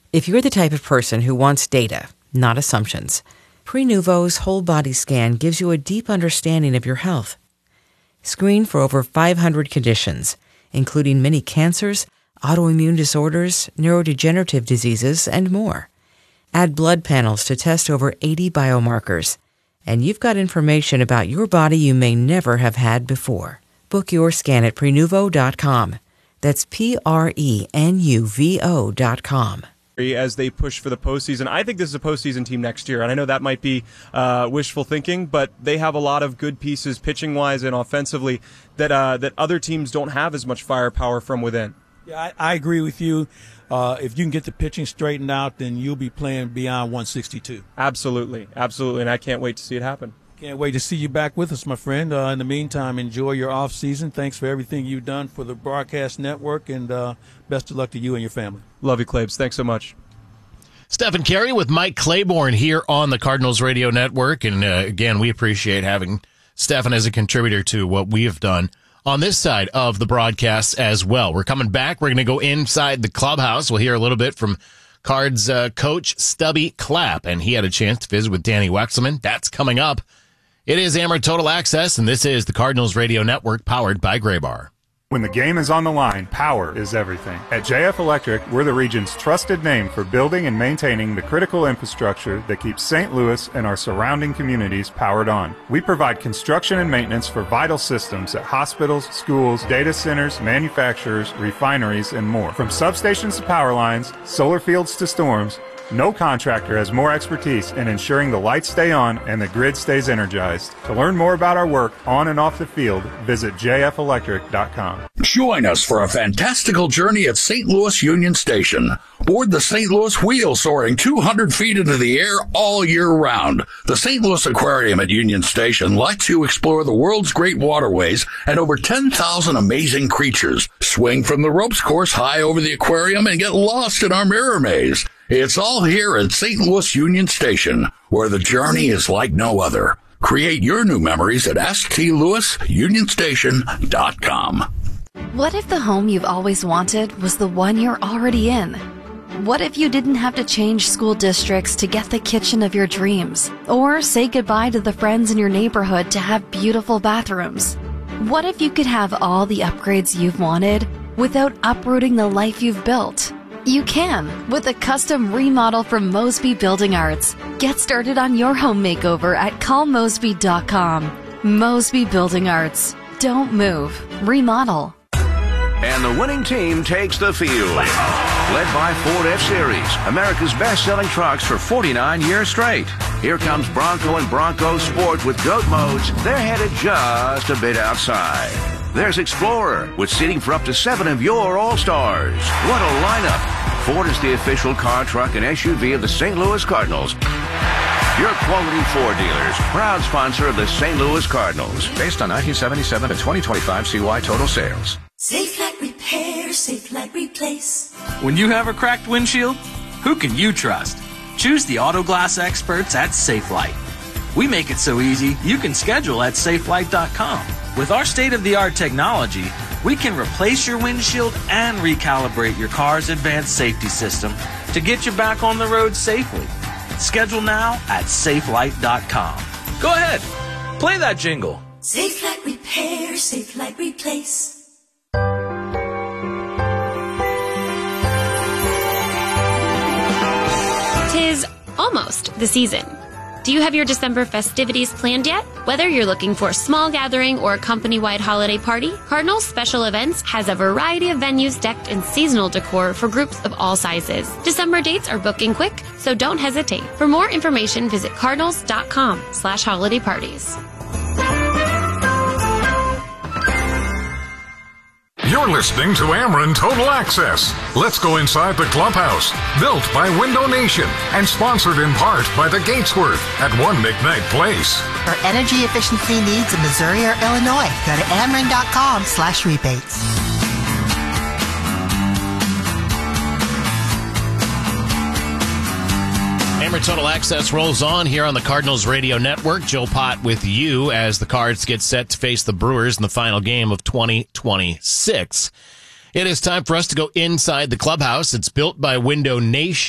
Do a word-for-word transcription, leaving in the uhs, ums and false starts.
If you're the type of person who wants data, not assumptions, Prenuvo's whole body scan gives you a deep understanding of your health. Screen for over five hundred conditions, including many cancers, autoimmune disorders, neurodegenerative diseases, and more. Add blood panels to test over eighty biomarkers, and you've got information about your body you may never have had before. Book your scan at Prenuvo dot com. That's P R E N U V O dot com. As they push for the postseason. I think this is a postseason team next year, and I know that might be uh, wishful thinking, but they have a lot of good pieces pitching-wise and offensively that uh, that other teams don't have as much firepower from within. Yeah, I, I agree with you. Uh, if you can get the pitching straightened out, then you'll be playing beyond one sixty-two. Absolutely, absolutely, and I can't wait to see it happen. Can't wait to see you back with us, my friend. Uh, in the meantime, enjoy your off season. Thanks for everything you've done for the broadcast network, and uh, best of luck to you and your family. Love you, Claibs. Thanks so much. Stephen Carey with Mike Claiborne here on the Cardinals Radio Network. And uh, again, we appreciate having Stephen as a contributor to what we have done on this side of the broadcast as well. We're coming back. We're going to go inside the clubhouse. We'll hear a little bit from Cards uh, coach Stubby Clapp, and he had a chance to visit with Danny Wexelman. That's coming up. It is Ameren Total Access, and this is the Cardinals Radio Network, powered by Graybar. When the game is on the line, power is everything. At J F Electric, we're the region's trusted name for building and maintaining the critical infrastructure that keeps Saint Louis and our surrounding communities powered on. We provide construction and maintenance for vital systems at hospitals, schools, data centers, manufacturers, refineries, and more. From substations to power lines, solar fields to storms, no contractor has more expertise in ensuring the lights stay on and the grid stays energized. To learn more about our work on and off the field, visit J F electric dot com. Join us for a fantastical journey at Saint Louis Union Station. Board the Saint Louis Wheel, soaring two hundred feet into the air all year round. The Saint Louis Aquarium at Union Station lets you explore the world's great waterways and over ten thousand amazing creatures. Swing from the ropes course high over the aquarium and get lost in our mirror maze. It's all here at Saint Louis Union Station, where the journey is like no other. Create your new memories at S T Louis Union Station dot com. What if the home you've always wanted was the one you're already in? What if you didn't have to change school districts to get the kitchen of your dreams? Or say goodbye to the friends in your neighborhood to have beautiful bathrooms? What if you could have all the upgrades you've wanted without uprooting the life you've built? You can, with a custom remodel from Mosby Building Arts. Get started on your home makeover at call mosby dot com. Mosby Building Arts. Don't move. Remodel. And the winning team takes the field. Led by Ford F-Series, America's best-selling trucks for forty-nine years straight. Here comes Bronco and Bronco Sport with GOAT modes. They're headed just a bit outside. There's Explorer, with seating for up to seven of your All-Stars. What a lineup. Ford is the official car, truck, and S U V of the Saint Louis Cardinals. Your quality Ford dealers, proud sponsor of the Saint Louis Cardinals. Based on nineteen seventy-seven to twenty twenty-five C Y total sales. Safelite Repair, Safelite Replace. When you have a cracked windshield, who can you trust? Choose the auto glass experts at Safelite. We make it so easy, you can schedule at safelite dot com. With our state-of-the-art technology, we can replace your windshield and recalibrate your car's advanced safety system to get you back on the road safely. Schedule now at safelite dot com. Go ahead, play that jingle. Safelite Repair, Safelite Replace. Tis almost the season. Do you have your December festivities planned yet? Whether you're looking for a small gathering or a company-wide holiday party, Cardinals Special Events has a variety of venues decked in seasonal decor for groups of all sizes. December dates are booking quick, so don't hesitate. For more information, visit cardinals dot com slash holiday parties. You're listening to Ameren Total Access. Let's go inside the clubhouse. Built by Window Nation and sponsored in part by the Gatesworth at One McKnight Place. For energy efficiency needs in Missouri or Illinois, go to ameren dot com slash rebates. Ameren Total Access rolls on here on the Cardinals Radio Network. Joe Pott with you as the Cards get set to face the Brewers in the final game of twenty twenty-six. It is time for us to go inside the clubhouse. It's built by Window Nation.